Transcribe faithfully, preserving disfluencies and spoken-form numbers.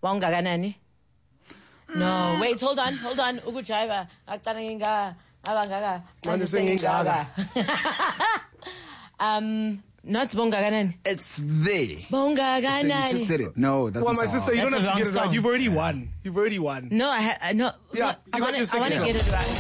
Wangaganani? No, wait, hold on, hold on. Uguchaiva. Aktaninga. Abanganga. Um, not Bongaganani. It's there. Bongaganani. You just said it. No, that's Well, not my sister, you That's don't a have to wrong get it right. song. You've already won. You've already won. No, I, ha- I no. Yeah, I you got want your to. I want to second get it right.